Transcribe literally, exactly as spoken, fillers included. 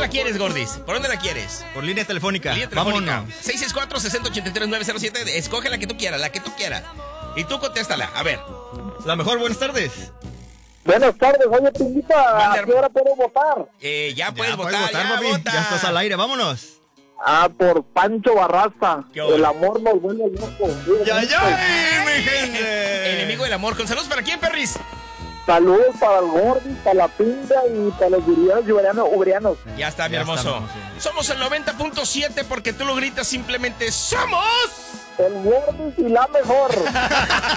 la quieres, Gordis? ¿Por dónde la quieres? Por línea telefónica. Línea telefónica. Vámonos. seis seis cuatro, seis cero ocho tres, nueve cero siete. Escoge la que tú quieras, la que tú quieras. Y tú contéstala. A ver. La mejor, buenas tardes. Buenas tardes, oye, te invito a... Mande, ¿A qué hora puedo votar? Eh, ya puedes ya votar, puedes votar, ya papi. vota. Ya estás al aire, vámonos. Ah, por Pancho Barraza. Qué bueno. El amor nos vuelve loco. ¡Ya, ya, mi gente! Enemigo del amor. ¿Con saludos para quién, perris? Saludos para el Gordi, para la Pinga y para los guirianos y uberianos. uberianos. Ya está, mi Ya hermoso. estamos, sí. Somos el noventa punto siete porque tú lo gritas simplemente ¡somos! El Gordi y la mejor.